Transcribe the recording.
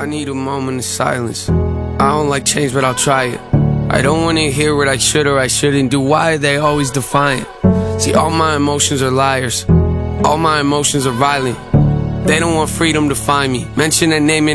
I need a moment of silence. I don't like change, but I'll try it. I don't wanna hear what I should or I shouldn't do. Why are they always defiant? See, all my emotions are liars. All my emotions are violent. They don't want freedom to find me. Mention a name and